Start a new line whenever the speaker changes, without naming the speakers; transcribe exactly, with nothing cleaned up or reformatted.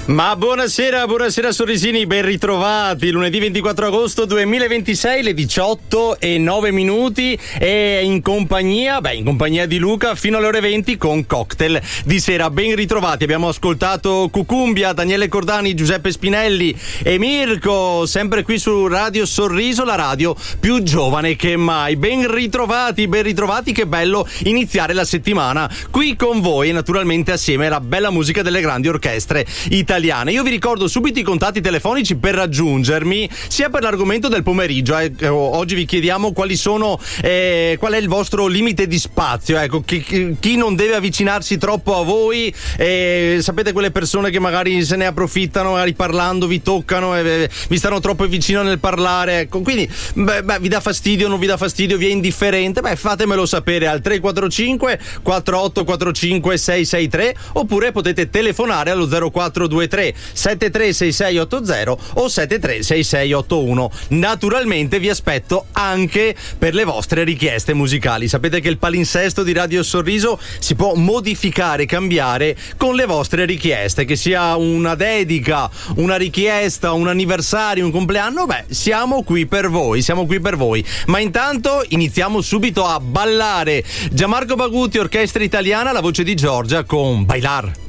Ma buonasera, buonasera Sorrisini, ben ritrovati. Lunedì ventiquattro agosto duemilaventisei, le diciotto e nove minuti, e in compagnia, beh, in compagnia di Luca fino alle ore venti con Cocktail di sera. Ben ritrovati. Abbiamo ascoltato Cucumbia, Daniele Cordani, Giuseppe Spinelli e Mirko, sempre qui su Radio Sorriso, la radio più giovane che mai. Ben ritrovati, ben ritrovati, che bello iniziare la settimana qui con voi, naturalmente assieme alla bella musica delle grandi orchestre italiane. Io vi ricordo subito i contatti telefonici per raggiungermi, sia per l'argomento del pomeriggio. Eh, oggi vi chiediamo quali sono, eh, qual è il vostro limite di spazio. Ecco, chi, chi, chi non deve avvicinarsi troppo a voi. Eh, sapete, quelle persone che magari se ne approfittano, magari parlando vi toccano e eh, vi stanno troppo vicino nel parlare. Ecco, quindi beh, beh, vi dà fastidio, non vi dà fastidio, vi è indifferente? Beh, fatemelo sapere al tre quattro cinque quattro otto quattro cinque sei sei tre, oppure potete telefonare allo zero quattro due tre sette tre sei sei otto zero o sette tre sei sei otto uno. Naturalmente vi aspetto anche per le vostre richieste musicali. Sapete che il palinsesto di Radio Sorriso si può modificare, cambiare con le vostre richieste, che sia una dedica, una richiesta, un anniversario, un compleanno. Beh, siamo qui per voi, siamo qui per voi. Ma intanto iniziamo subito a ballare. Gianmarco Bagutti, Orchestra Italiana, la voce di Giorgia con Bailar.